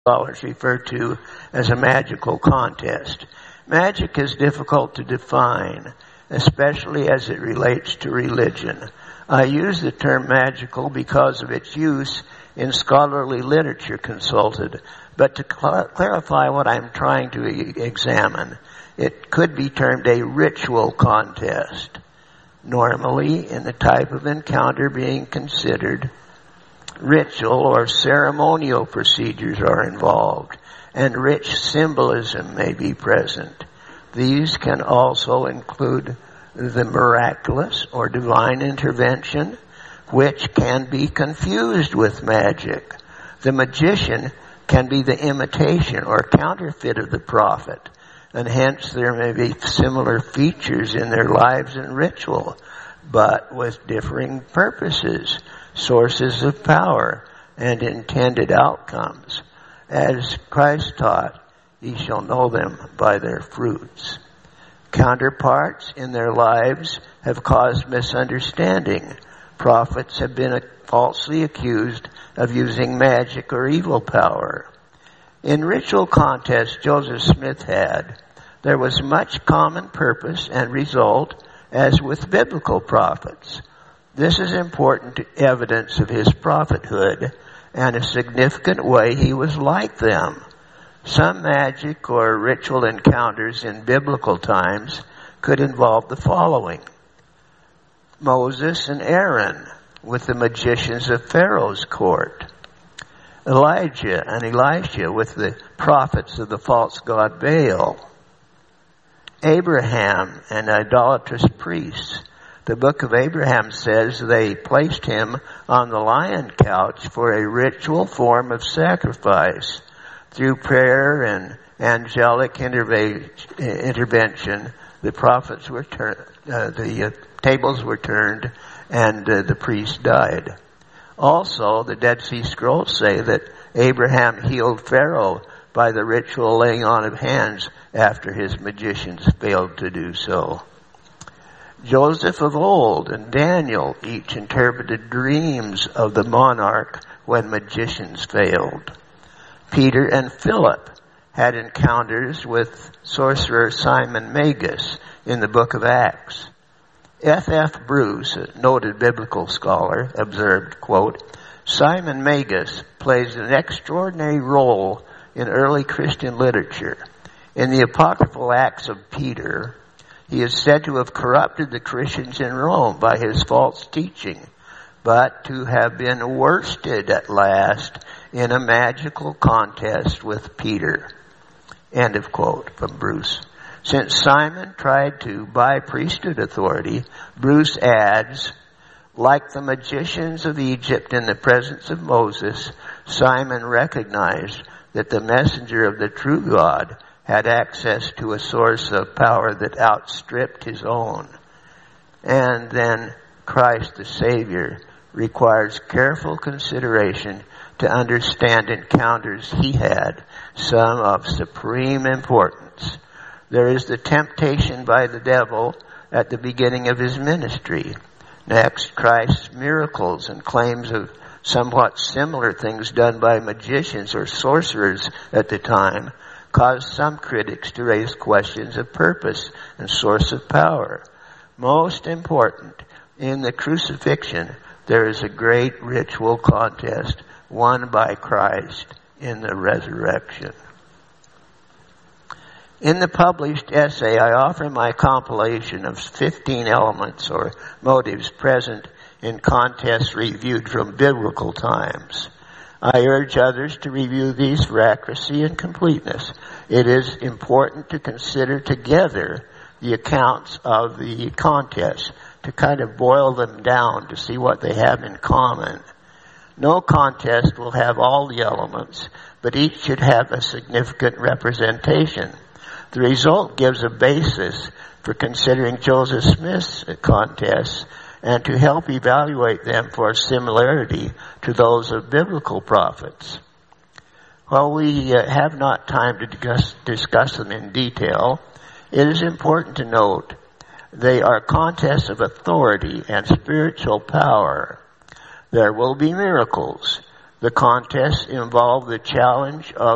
scholars refer to as a magical contest. Magic is difficult to define, especially as it relates to religion. I use the term magical because of its use in scholarly literature consulted, but to clarify what I'm trying to examine, it could be termed a ritual contest. Normally, in the type of encounter being considered, ritual or ceremonial procedures are involved, and rich symbolism may be present. These can also include the miraculous or divine intervention, which can be confused with magic. The magician can be the imitation or counterfeit of the prophet, and hence there may be similar features in their lives and ritual, but with differing purposes, sources of power, and intended outcomes. As Christ taught, ye shall know them by their fruits. Counterparts in their lives have caused misunderstanding. Prophets have been falsely accused of using magic or evil power. In ritual contests Joseph Smith had, there was much common purpose and result, as with biblical prophets. This is important evidence of his prophethood and a significant way he was like them. Some magic or ritual encounters in biblical times could involve the following. Moses and Aaron with the magicians of Pharaoh's court. Elijah and Elisha with the prophets of the false god Baal. Abraham and idolatrous priests. The book of Abraham says they placed him on the lion couch for a ritual form of sacrifice. Through prayer and angelic intervention, the prophets were the tables were turned, and the priest died. Also, the Dead Sea Scrolls say that Abraham healed Pharaoh by the ritual laying on of hands after his magicians failed to do so. Joseph of old and Daniel each interpreted dreams of the monarch when magicians failed. Peter and Philip had encounters with sorcerer Simon Magus in the book of Acts. F.F. Bruce, a noted biblical scholar, observed, quote, Simon Magus plays an extraordinary role in early Christian literature. In the apocryphal Acts of Peter, he is said to have corrupted the Christians in Rome by his false teaching, but to have been worsted at last in a magical contest with Peter. End of quote from Bruce. Since Simon tried to buy priesthood authority, Bruce adds, like the magicians of Egypt in the presence of Moses, Simon recognized that the messenger of the true God had access to a source of power that outstripped his own. And then Christ the Savior requires careful consideration to understand encounters he had, some of supreme importance. There is the temptation by the devil at the beginning of his ministry. Next, Christ's miracles and claims of somewhat similar things done by magicians or sorcerers at the time caused some critics to raise questions of purpose and source of power. Most important, in the crucifixion, there is a great ritual contest won by Christ in the resurrection. In the published essay, I offer my compilation of 15 elements or motives present in contests reviewed from biblical times. I urge others to review these for accuracy and completeness. It is important to consider together the accounts of the contests to kind of boil them down to see what they have in common. No contest will have all the elements, but each should have a significant representation. The result gives a basis for considering Joseph Smith's contests and to help evaluate them for similarity to those of biblical prophets. While we have not time to discuss them in detail, it is important to note they are contests of authority and spiritual power. There will be miracles. The contests involve the challenge of